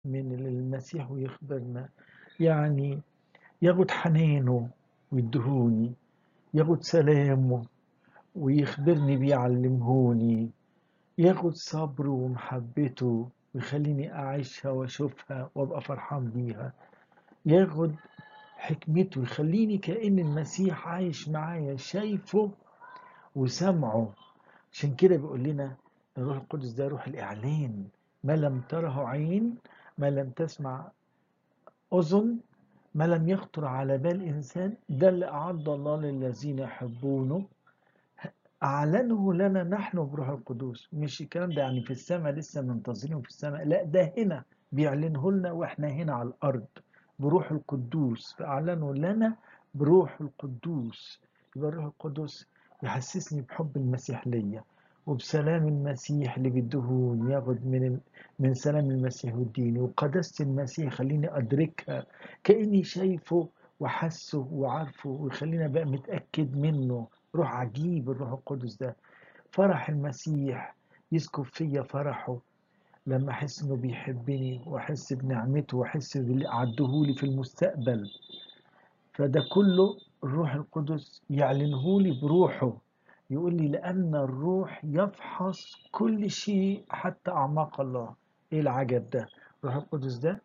من المسيح ويخبرنا، يعني ياخد حنانه ويدهوني، ياخد سلامه ويخبرني بيه يعلمهوني، ياخد صبره ومحبته ويخليني أعيشها وأشوفها وأبقى فرحان بيها، ياخد حكمته يخليني كأن المسيح عايش معايا شايفه وسمعه. عشان كده بيقول لنا الروح القدس ده روح الإعلان، ما لم تره عين، ما لم تسمع أذن، ما لم يخطر على بال إنسان، ده اللي أعد الله للذين يحبونه، أعلنه لنا نحن بروح القدوس. مش الكلام ده يعني في السماء لسه منتظرينه في السماء، لا ده هنا بيعلنه لنا وإحنا هنا على الأرض بروح القدوس، فأعلنه لنا بروح القدوس. يبقى الروح القدس يحسسني بحب المسيح ليا وبسلام المسيح اللي بيدهوني، ياخد من سلام المسيح والدين وقداسة المسيح، خليني أدركها كأني شايفه وحسه وعارفه، ويخليني بقى متأكد منه. روح عجيب الروح القدس ده. فرح المسيح يسكب فيا فرحه لما احس انه بيحبني واحس بنعمته واحس باللي عدهولي في المستقبل. فده كله الروح القدس يعلنهولي بروحه. يقول لي لأن الروح يفحص كل شيء حتى أعماق الله. إيه العجب ده؟ الروح القدس ده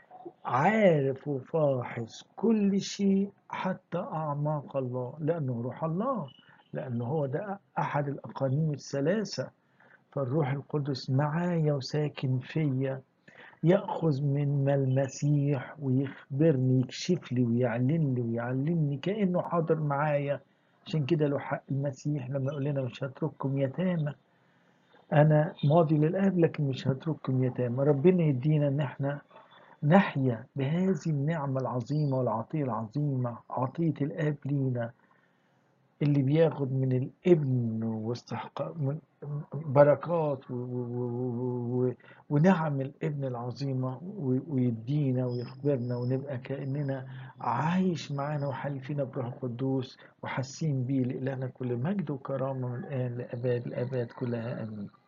عارف وفاحص كل شيء حتى أعماق الله، لأنه روح الله، لأنه هو ده أحد الأقانيم الثلاثة. فالروح القدس معايا وساكن فيا، يأخذ من المسيح ويخبرني، يكشف لي ويعلن لي ويعلمني كأنه حاضر معايا. عشان كده له حق المسيح لما يقول لنا مش هترككم يتامى، أنا ماضي للآب لكن مش هترككم يتامى. ربنا يدينا إن احنا نحيا بهذه النعمة العظيمة والعطية العظيمة، عطية الآب لينا اللي بياخد من الابن واستحقاق من بركات ونعم الابن العظيمة ويدينا ويخبرنا ونبقى كأننا عايش معانا وحل فينا بروح القدوس وحاسين بيه. لإلهنا كل مجد وكرامة من الآن لأباد الآباد كلها آمين.